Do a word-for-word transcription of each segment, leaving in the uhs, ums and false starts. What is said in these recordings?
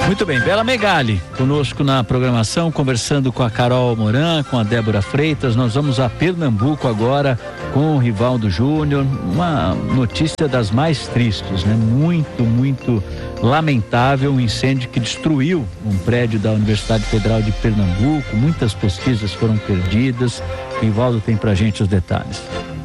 Muito bem, Bela Megali, conosco na programação, conversando com a Carol Moran, com a Débora Freitas. Nós vamos a Pernambuco agora com o Rivaldo Júnior. Uma notícia das mais tristes, né? Muito, muito lamentável, um incêndio que destruiu um prédio da Universidade Federal de Pernambuco. Muitas pesquisas foram perdidas. O Rivaldo tem pra gente os detalhes.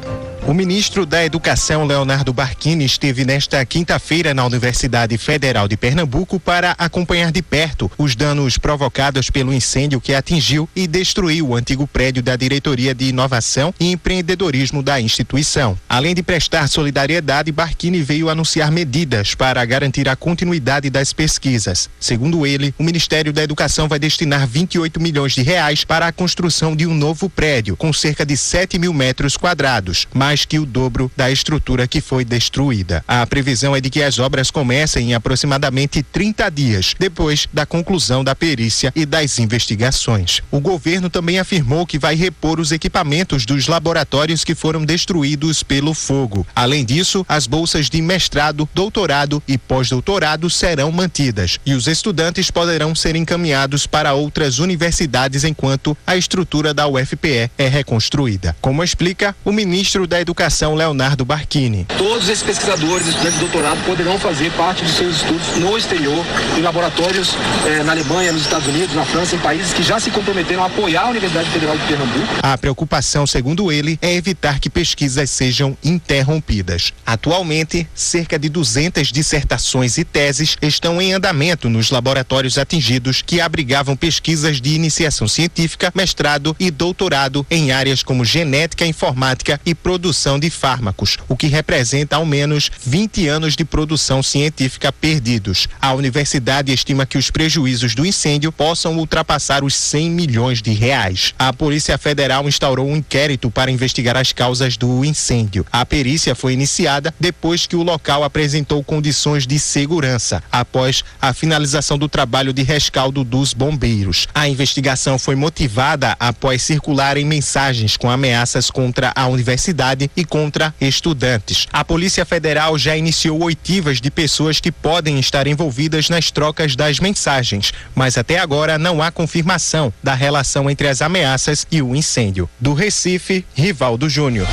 O ministro da Educação, Leonardo Barquini, esteve nesta quinta-feira na Universidade Federal de Pernambuco para acompanhar de perto os danos provocados pelo incêndio que atingiu e destruiu o antigo prédio da Diretoria de Inovação e Empreendedorismo da instituição. Além de prestar solidariedade, Barquini veio anunciar medidas para garantir a continuidade das pesquisas. Segundo ele, o Ministério da Educação vai destinar vinte e oito milhões de reais para a construção de um novo prédio, com cerca de sete mil metros quadrados, mais que o dobro da estrutura que foi destruída. A previsão é de que as obras comecem em aproximadamente trinta dias, depois da conclusão da perícia e das investigações. O governo também afirmou que vai repor os equipamentos dos laboratórios que foram destruídos pelo fogo. Além disso, as bolsas de mestrado, doutorado e pós-doutorado serão mantidas e os estudantes poderão ser encaminhados para outras universidades enquanto a estrutura da U F P E é reconstruída. Como explica o ministro da Educação, Leonardo Barquini. Todos esses pesquisadores, estudantes de doutorado poderão fazer parte de seus estudos no exterior, em laboratórios eh, na Alemanha, nos Estados Unidos, na França, em países que já se comprometeram a apoiar a Universidade Federal de Pernambuco. A preocupação, segundo ele, é evitar que pesquisas sejam interrompidas. Atualmente, cerca de duzentas dissertações e teses estão em andamento nos laboratórios atingidos que abrigavam pesquisas de iniciação científica, mestrado e doutorado em áreas como genética, informática e produção de fármacos, o que representa ao menos vinte anos de produção científica perdidos. A universidade estima que os prejuízos do incêndio possam ultrapassar os cem milhões de reais. A Polícia Federal instaurou um inquérito para investigar as causas do incêndio. A perícia foi iniciada depois que o local apresentou condições de segurança, após a finalização do trabalho de rescaldo dos bombeiros. A investigação foi motivada após circularem mensagens com ameaças contra a universidade e contra estudantes. A Polícia Federal já iniciou oitivas de pessoas que podem estar envolvidas nas trocas das mensagens, mas até agora não há confirmação da relação entre as ameaças e o incêndio. Do Recife, Rivaldo Júnior.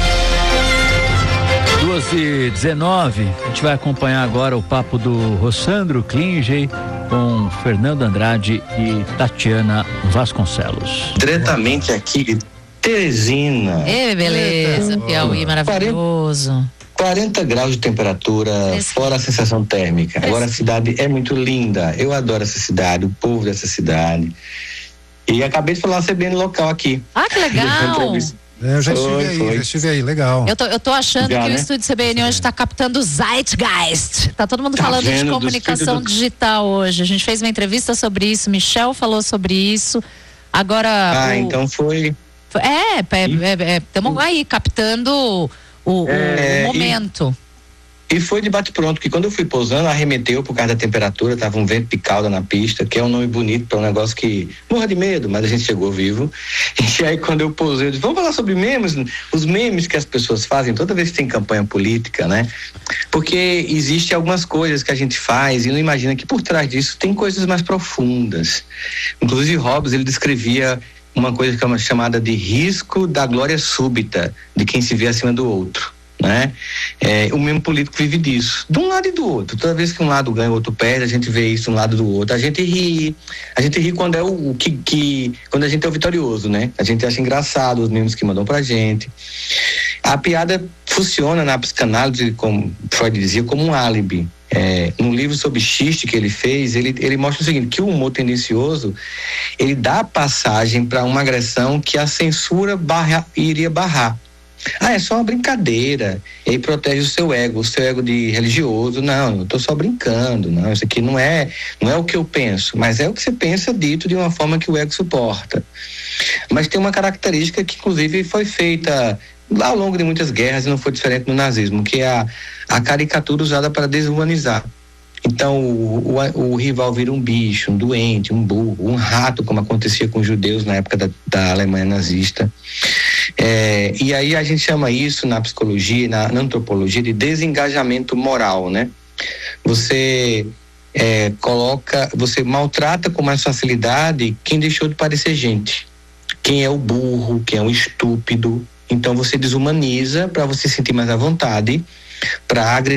duas e dezenove, a gente vai acompanhar agora o papo do Rossandro Klinge com Fernando Andrade e Tatiana Vasconcelos. Diretamente aqui de Teresina. Ê, beleza, Piauí, maravilhoso. quarenta graus de temperatura, Esse... fora a sensação térmica. Esse... Agora a cidade é muito linda. Eu adoro essa cidade, o povo dessa cidade. E acabei de falar uma C B N local aqui. Ah, que legal! É, eu já estive foi, aí, foi. já estive aí, legal. Eu tô, eu tô achando já, que né? o estúdio C B N hoje está captando Zeitgeist. Tá todo mundo tá falando de comunicação do... digital hoje. A gente fez uma entrevista sobre isso, Michel falou sobre isso. Agora. Ah, o... então foi. É, estamos é, é, aí captando o, é, o momento. E, e foi de bate-pronto, que quando eu fui pousando, arremeteu por causa da temperatura, tava um vento picalda na pista, que é um nome bonito para um negócio que morra de medo, mas a gente chegou vivo. E aí quando eu pousei, eu disse, vamos falar sobre memes, os memes que as pessoas fazem toda vez que tem campanha política, né? Porque existem algumas coisas que a gente faz e não imagina que por trás disso tem coisas mais profundas. Inclusive Hobbes, ele descrevia uma coisa que é uma chamada de risco da glória súbita de quem se vê acima do outro, né? É, o mesmo político vive disso, de um lado e do outro. Toda vez que um lado ganha, o outro perde, a gente vê isso de um lado do outro. A gente ri, a gente ri quando é o, o que, que, quando a gente é o vitorioso, né? A gente acha engraçado os memes que mandam pra gente. A piada funciona na psicanálise, como Freud dizia, como um álibi. É, no livro sobre xiste que ele fez, ele, ele mostra o seguinte, que o humor tendencioso, ele dá passagem para uma agressão que a censura barra, iria barrar. Ah, é só uma brincadeira. E aí protege o seu ego, o seu ego de religioso. Não, eu tô só brincando. Não, isso aqui não é, não é o que eu penso, mas é o que você pensa dito de uma forma que o ego suporta. Mas tem uma característica que, inclusive, foi feita ao longo de muitas guerras e não foi diferente no nazismo, que é a, a caricatura usada para desumanizar. Então o, o, o rival vira um bicho, um doente, um burro, um rato, como acontecia com os judeus na época da, da Alemanha nazista. É, e aí a gente chama isso na psicologia, na, na antropologia, de desengajamento moral, né? Você é, coloca, você maltrata com mais facilidade quem deixou de parecer gente. Quem é o burro, quem é o estúpido. Então você desumaniza para você sentir mais à vontade para agredir